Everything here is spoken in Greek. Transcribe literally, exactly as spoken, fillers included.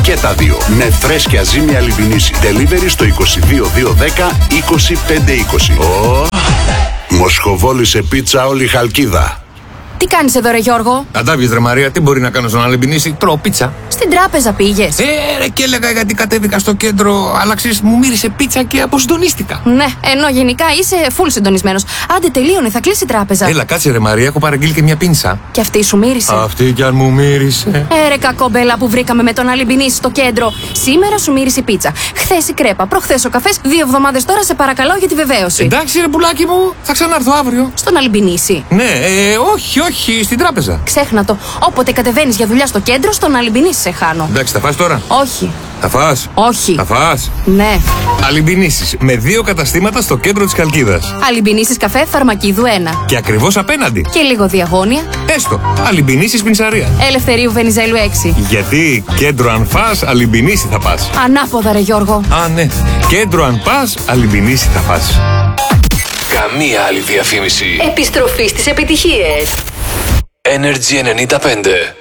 και τα δύο. Με φρέσκια ζύμη Αλιμπινίση. Delivery στο είκοσι δύο δύο δέκα είκοσι πέντε είκοσι. Oh. Μοσχοβόλη σε πίτσα όλη Χαλκίδα. Τι κάνεις εδώ, ρε Γιώργο? Αντάβιες, ρε Μαρία, τι μπορεί να κάνω στον Αλιμπινίση? Τρώω πίτσα. Στην τράπεζα πήγες? Ε, ρε, και έλεγα γιατί κατέβηκα στο κέντρο, αλλά ξέρεις, μου μύρισε πίτσα και αποσυντονίστηκα. Ναι, ενώ γενικά είσαι full συντονισμένος. Άντε, τελείωνε, θα κλείσει η τράπεζα. Έλα, κάτσε, ρε Μαρία, έχω παραγγείλει και μια πίνσα. Και αυτή σου μύρισε? Αυτή κι αν μου μύρισε. Ε, ρε κακόμπελα που βρήκαμε με τον Αλιμπινίση στο κέντρο. Σήμερα σου μύρισε η πίτσα. Χθες η κρέπα, προχθές ο καφές. Δύο εβδομάδες τώρα σε παρακαλώ για τη βεβαίωση. Εντάξει, ρε πουλάκι μου, θα ξανάρθω αύριο. Στον Αλιμπινίση? Ναι, ε, όχι, όχι, στην τράπεζα. Ξέχνα το. Όποτε κατεβαίνεις για δουλειά στο κέντρο, στον Αλιμπινίση σε χάνω. Εντάξει, θα φας τώρα? Όχι. Θα φας? Όχι. Θα φας? Ναι. Αλιμπινίσεις με δύο καταστήματα στο κέντρο της Χαλκίδας. Αλιμπινίσεις καφέ Φαρμακίδου ένα. Και ακριβώς απέναντι. Και λίγο διαγώνια. Έστω. Αλιμπινίσεις πινσαρία. Ελευθερίου Βενιζέλου έξι. Γιατί κέντρο αν φας, Αλιμπινίση θα πας. Ανάποδα, ρε Γιώργο. Α, ναι. Κέντρο αν πας, Αλιμπινίση θα πας. Καμία άλλη διαφήμιση. Επιστροφή στις επιτυχίες. Energy ενενήντα πέντε.